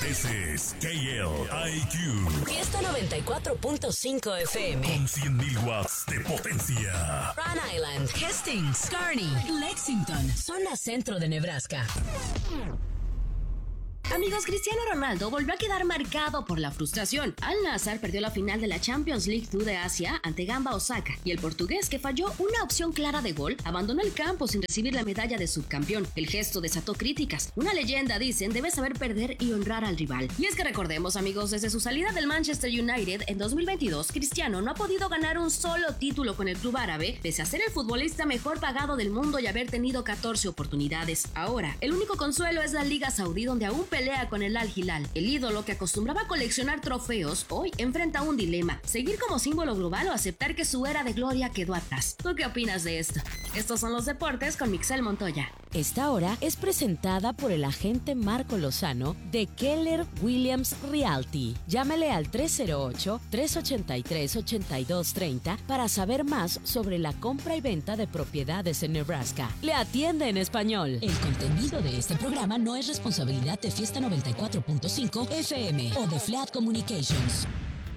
Ese es KLIQ. Fiesta 94.5 FM. Con 100.000 watts de potencia. Rhode Island, Hastings, Kearney, Lexington, zona centro de Nebraska. Amigos, Cristiano Ronaldo volvió a quedar marcado por la frustración. Al-Nassr perdió la final de la Champions League 2 de Asia ante Gamba Osaka y el portugués, que falló una opción clara de gol, abandonó el campo sin recibir la medalla de subcampeón. El gesto desató críticas. Una leyenda, dicen, debe saber perder y honrar al rival. Y es que recordemos, amigos, desde su salida del Manchester United en 2022, Cristiano no ha podido ganar un solo título con el club árabe, pese a ser el futbolista mejor pagado del mundo y haber tenido 14 oportunidades. Ahora, el único consuelo es la Liga Saudí, donde aún pelea con el Al Hilal. El ídolo, que acostumbraba a coleccionar trofeos, hoy enfrenta un dilema: seguir como símbolo global o aceptar que su era de gloria quedó atrás. ¿Tú qué opinas de esto? Estos son los deportes con Mixel Montoya. Esta hora es presentada por el agente Marco Lozano de Keller Williams Realty. Llámele al 308-383-8230 para saber más sobre la compra y venta de propiedades en Nebraska. Le atiende en español. El contenido de este programa no es responsabilidad de Fiesta 94.5 FM o de Flat Communications.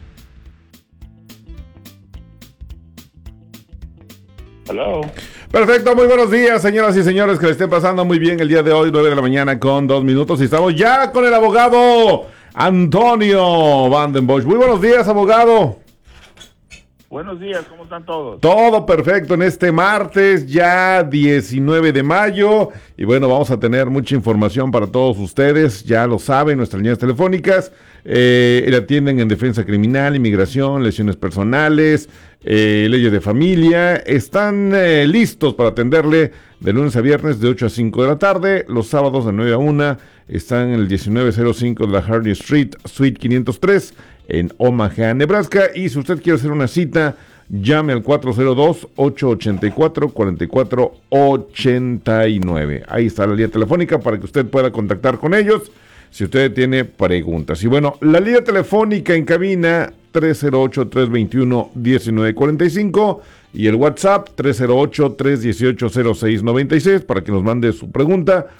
Hello. Perfecto, muy buenos días, señoras y señores, que le estén pasando muy bien el día de hoy, 9 de la mañana con 2 minutos, y estamos ya con el abogado Antonio Vandenbosch. Muy buenos días, abogado. Buenos días, ¿cómo están todos? Todo perfecto en este martes, ya 19 de mayo, y bueno, vamos a tener mucha información para todos ustedes, ya lo saben, nuestras líneas telefónicas, le atienden en defensa criminal, inmigración, lesiones personales, leyes de familia, están listos para atenderle de lunes a viernes de 8 a 5 de la tarde, los sábados de 9 a 1, están en el 1905 de la Hardy Street, Suite 503, en Omaha, Nebraska, y si usted quiere hacer una cita, llame al 402-884-4489. Ahí está la línea telefónica para que usted pueda contactar con ellos si usted tiene preguntas. Y bueno, la línea telefónica en cabina 308-321-1945 y el WhatsApp 308-318-0696 para que nos mande su pregunta,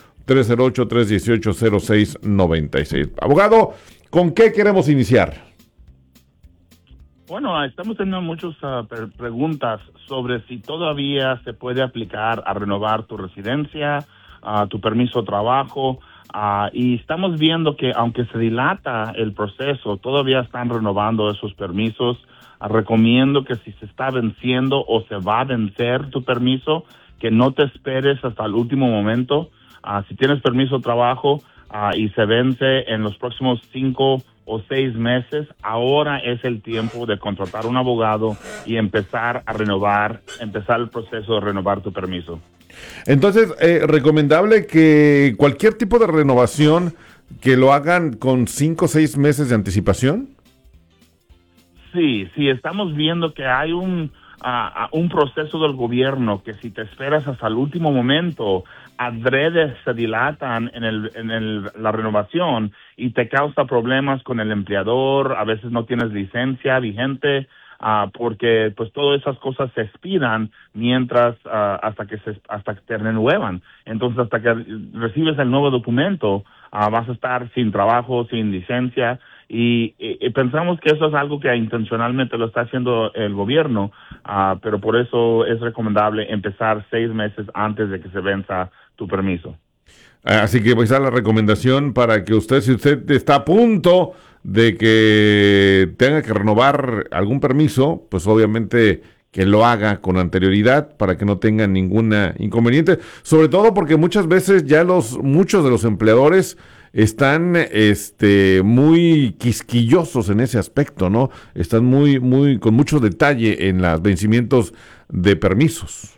308-318-0696. Abogado, ¿con qué queremos iniciar? Bueno, estamos teniendo muchas preguntas sobre si todavía se puede aplicar a renovar tu residencia, tu permiso de trabajo, y estamos viendo que aunque se dilata el proceso, todavía están renovando esos permisos. Recomiendo que si se está venciendo o se va a vencer tu permiso, que no te esperes hasta el último momento. Si tienes permiso de trabajo y se vence en los próximos 5 o 6 meses, ahora es el tiempo de contratar un abogado y empezar el proceso de renovar tu permiso. Entonces, recomendable que cualquier tipo de renovación que lo hagan con 5 o 6 meses de anticipación. Sí, estamos viendo que hay un proceso del gobierno que si te esperas hasta el último momento, adrede se dilatan en la renovación y te causa problemas con el empleador. A veces no tienes licencia vigente, porque pues todas esas cosas se expiran mientras hasta que te renuevan. Entonces, hasta que recibes el nuevo documento, vas a estar sin trabajo, sin licencia, y pensamos que eso es algo que intencionalmente lo está haciendo el gobierno, pero por eso es recomendable empezar 6 meses antes de que se venza tu permiso. Así que pues da la recomendación para que usted, si usted está a punto de que tenga que renovar algún permiso, pues obviamente que lo haga con anterioridad para que no tenga ningún inconveniente, sobre todo porque muchas veces ya muchos de los empleadores están muy quisquillosos en ese aspecto, ¿no? Están muy con mucho detalle en los vencimientos de permisos.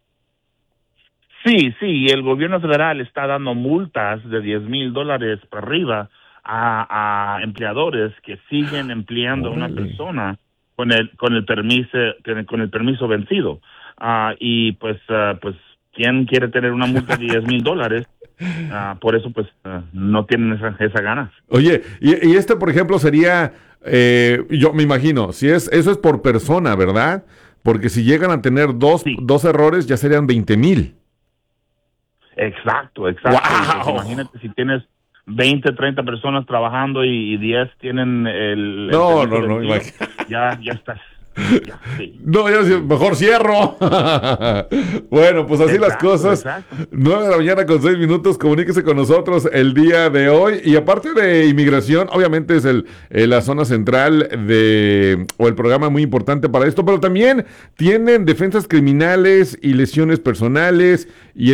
Sí, el gobierno federal está dando multas de $10,000 para arriba a empleadores que siguen empleando a una persona con el permiso vencido. Y pues ¿quién quiere tener una multa de $10,000? Por eso pues no tienen esa ganas. Oye, y por ejemplo sería, yo me imagino, eso es por persona, ¿verdad? Porque si llegan a tener dos errores ya serían $20,000. Exacto. ¡Wow! Pues imagínate si tienes 20, 30 personas trabajando y 10 tienen el No, permiso no, de no, empleo, ya estás. Ya, sí. No, yo mejor cierro. Bueno, pues así las cosas. Exacto. 9 de la mañana con 6 minutos. Comuníquese con nosotros el día de hoy. Y aparte de inmigración, obviamente es la zona central o el programa muy importante para esto, pero también tienen defensas criminales y lesiones personales y